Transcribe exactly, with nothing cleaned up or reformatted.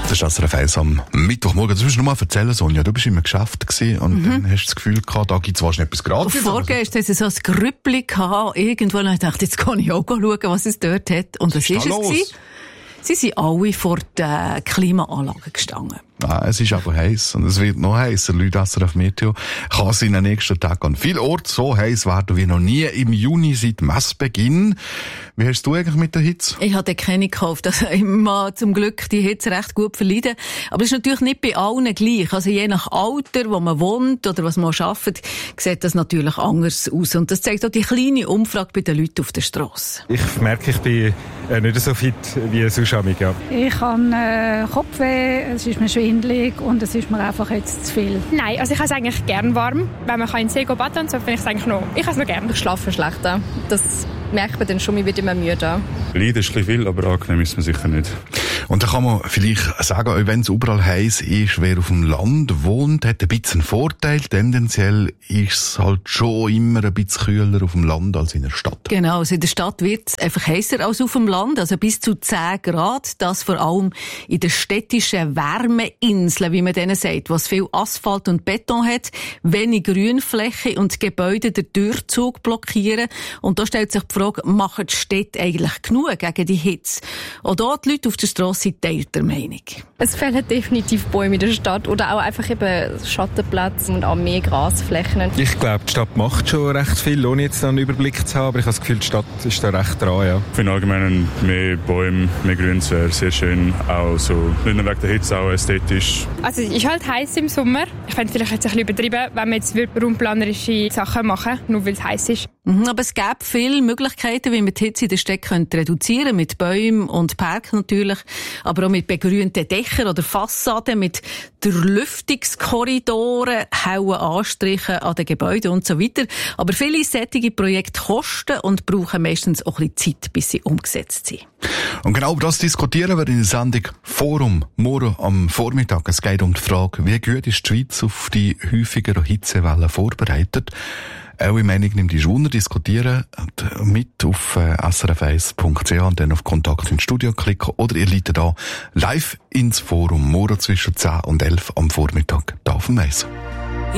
Das ist das Refeis am Mittwochmorgen. Das musst du noch mal erzählen, Sonja. Du bist im Geschäft gewesen und mhm. dann hast du das Gefühl gehabt, da gibt es wahrscheinlich etwas gratis. Vorgestern hatte so ein Grüppli gehabt, irgendwo, und ich dachte, jetzt kann ich auch schauen, was es dort hat. Und was ist, ist es gewesen? Sie sind alle vor den Klimaanlagen gestanden. Ah, es ist aber heiß und es wird noch heißer. Leute, S R F Meteo kann es in den nächsten Tagen an vielen Orten so heiß werden wie noch nie im Juni seit Messbeginn. Wie hast du eigentlich mit der Hitze? Ich habe keine gekauft. Also ich mag zum Glück die Hitze recht gut verleiden. Aber es ist natürlich nicht bei allen gleich. Also je nach Alter, wo man wohnt oder was man arbeitet, sieht das natürlich anders aus. Und das zeigt auch die kleine Umfrage bei den Leuten auf der Strasse. Ich merke, ich bin äh, nicht so fit wie sonst. Ja. Ich habe äh, Kopfweh, es ist mir schwindelig und es ist mir einfach jetzt zu viel. Nein, also ich habe es eigentlich gern warm. Wenn man in den See baden kann, so finde ich es eigentlich noch. Ich habe es noch gern. Ich schlafe schlechter. Das merkt man dann schon, man wird immer müde. Leiden ist ein bisschen viel, aber angenehm ist man sicher nicht. Und da kann man vielleicht sagen, wenn es überall heiß ist, wer auf dem Land wohnt, hat ein bisschen einen Vorteil. Tendenziell ist es halt schon immer ein bisschen kühler auf dem Land als in der Stadt. Genau, also in der Stadt wird es einfach heißer als auf dem Land, also bis zu zehn Grad. Das vor allem in den städtischen Wärmeinseln, wie man denen sagt, was viel Asphalt und Beton hat, wenig Grünfläche und Gebäude den Durchzug blockieren. Und da stellt sich die Frage, machen die Städte eigentlich genug gegen die Hitze? Und da die Leute auf der Strasse sind teilter Meinung. Es fehlen definitiv Bäume in der Stadt oder auch einfach eben Schattenplätze und auch mehr Grasflächen. Ich glaube, die Stadt macht schon recht viel, ohne jetzt einen Überblick zu haben, aber ich habe das Gefühl, die Stadt ist da recht dran, ja. Für den Allgemeinen mehr Bäume, mehr Grüns wäre sehr schön, auch so, nicht nur wegen der Hitze, auch ästhetisch. Also es ist halt heiß im Sommer. Ich finde vielleicht jetzt ein bisschen übertrieben, wenn man jetzt raumplanerische Sachen machen, nur weil es heiß ist. Aber es gäbe viele Möglichkeiten, wie man die Hitze in der Stadt reduzieren könnte. Mit Bäumen und Park natürlich, aber auch mit begrünten Dächern oder Fassaden, mit Durchlüftungskorridoren, hellen Anstrichen an den Gebäuden und so weiter. Aber viele solche Projekte kosten und brauchen meistens auch ein bisschen Zeit, bis sie umgesetzt sind. Und genau über das diskutieren wir in der Sendung Forum morgen am Vormittag. Es geht um die Frage, wie gut ist die Schweiz auf die häufigeren Hitzewellen vorbereitet? Eure Meinung nimmt die Wunder, diskutieren mit auf s r f eins punkt c h und dann auf Kontakt ins Studio klicken oder ihr leitet da live ins Forum morgen zwischen zehn und elf am Vormittag da auf dem Eis.